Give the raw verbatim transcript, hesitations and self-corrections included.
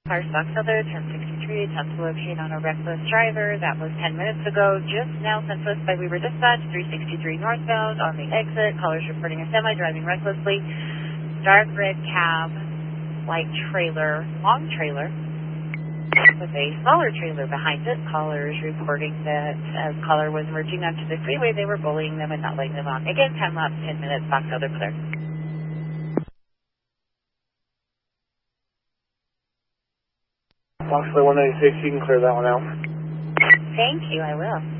Car Stock Other, ten sixty-three, attempt to locate on a reckless driver. That was ten minutes ago. Just now sent to us by Weaver Dispatch, three sixty-three northbound on the exit. Callers reporting a semi driving recklessly. Dark red cab, light trailer, long trailer, with a smaller trailer behind it. Callers reporting that as caller was merging onto the freeway, they were bullying them and not letting them on. Again, time lapse, ten minutes, Fox Other clear. Foxley one ninety-six, you can clear that one out. Thank you, I will.